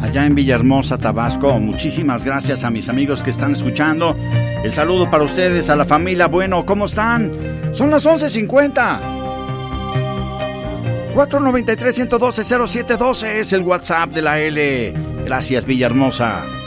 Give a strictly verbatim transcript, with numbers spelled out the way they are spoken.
allá en Villahermosa, Tabasco. Muchísimas gracias a mis amigos que están escuchando. El saludo para ustedes, a la familia. Bueno, ¿cómo están? Son las once cincuenta. cuatro nueve tres, uno uno dos, cero siete uno dos es el WhatsApp de la L. Gracias, Villahermosa.